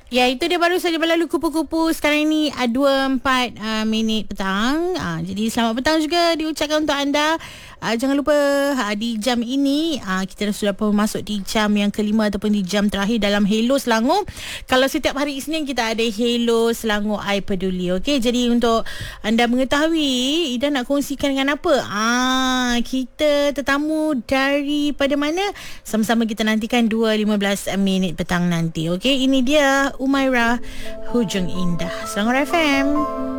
Ya, itu dia baru saja berlalu kupu-kupu. Sekarang ini 24 minit petang. Jadi selamat petang juga diucapkan untuk anda. Jangan lupa di jam ini kita sudah pun masuk di jam yang kelima ataupun di jam terakhir dalam Hello Selangor. Kalau setiap hari Isnin kita ada Hello Selangor I Peduli. Okey, jadi untuk anda mengetahui Ida nak kongsikan dengan apa? Kita tetamu daripada mana? Sama-sama kita nantikan 2.15 minit petang nanti. Okey, ini dia Umairah Hujung Indah Selangor FM.